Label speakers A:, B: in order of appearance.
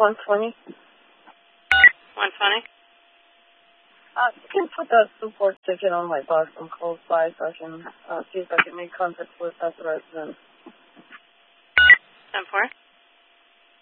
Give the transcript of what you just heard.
A: 120.
B: 120?
A: You can put that support ticket on my box and close by so I can see if I can make contact with that resident.
B: 10-4?